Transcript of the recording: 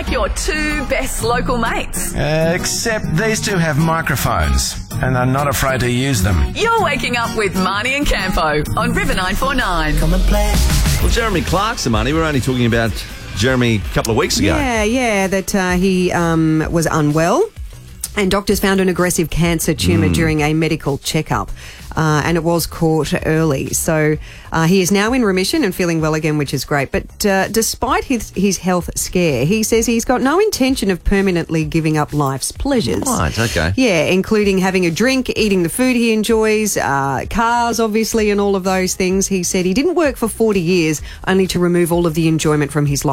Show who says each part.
Speaker 1: your two best local mates.
Speaker 2: Except these two have microphones and are not afraid to use them.
Speaker 1: You're waking up with Marnie and Campo on River 949.
Speaker 3: Come and play.
Speaker 4: Well, Jeremy Clarkson, Marnie, we were only talking about Jeremy a couple of weeks ago.
Speaker 5: Yeah, that he was unwell. And doctors found an aggressive cancer tumour during a medical checkup. And it was caught early. So he is now in remission and feeling well again, which is great. But despite his health scare, he says he's got no intention of permanently giving up life's pleasures.
Speaker 4: Right, okay.
Speaker 5: Yeah, including having a drink, eating the food he enjoys, cars, obviously, and all of those things. He said he didn't work for 40 years only to remove all of the enjoyment from his life.